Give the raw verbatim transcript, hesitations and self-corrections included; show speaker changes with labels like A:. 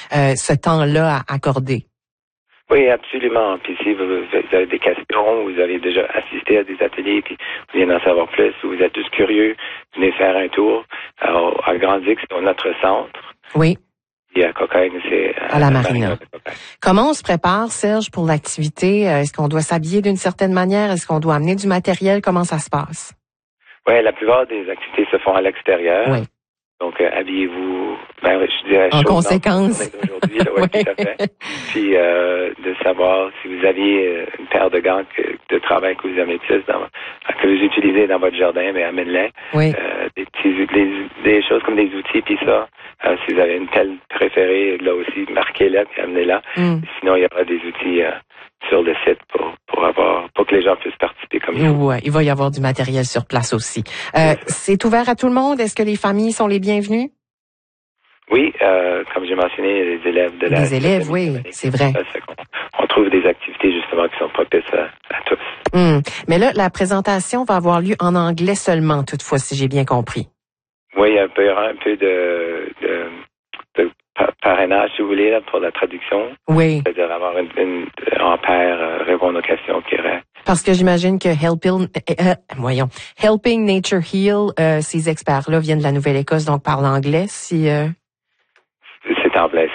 A: euh, ce temps-là à accorder.
B: Oui, absolument. Puis si vous, vous avez des questions, vous avez déjà assisté à des ateliers, puis vous voulez en savoir plus, ou vous êtes juste curieux, venez faire un tour. Alors, à Grand-Dix, c'est notre centre.
A: Oui.
B: Et à Cocagne, c'est à,
A: à la
B: à
A: marina.
B: marina
A: Comment on se prépare, Serge, pour l'activité? Est-ce qu'on doit s'habiller d'une certaine manière? Est-ce qu'on doit amener du matériel? Comment ça se passe?
B: Oui, la plupart des activités se font à l'extérieur.
A: Oui.
B: Donc, euh, habillez-vous, ben, je dirais,
A: en
B: chaud,
A: conséquence.
B: Aujourd'hui, là, ouais, oui. Tout à fait. Puis, euh, de savoir si vous aviez une paire de gants que, de travail que vous aimez plus, dans, que vous utilisez dans votre jardin, mais amène-les.
A: Oui.
B: Euh, des, petits, des, des choses comme des outils, puis ça. Euh, si vous avez une pelle préférée, là aussi, marquez-la, puis amenez-la. Mm. Sinon, il y aura des outils euh, sur le site pour, pour avoir, pour que les gens puissent participer comme il faut.
A: Ouais, il va y avoir du matériel sur place aussi. Euh, c'est ouvert à tout le monde? Est-ce que les familles sont les bienvenues?
B: Oui, euh, comme j'ai mentionné, les élèves de la...
A: Les élèves, oui, c'est vrai.
B: On, on trouve des activités justement qui sont propices à, à tous.
A: Hum. Mais là, la présentation va avoir lieu en anglais seulement, toutefois, si j'ai bien compris.
B: Oui, il y a un peu, un peu de, de, de parrainage, si vous voulez, là, pour la traduction.
A: Oui.
B: C'est-à-dire avoir une, une, en paire, euh, répondre aux questions qui iraient.
A: Parce que j'imagine que Helping, euh, voyons, Helping Nature Heal, euh, ces experts-là viennent de la Nouvelle-Écosse, donc parlent anglais, si... Euh...
B: C'est en plein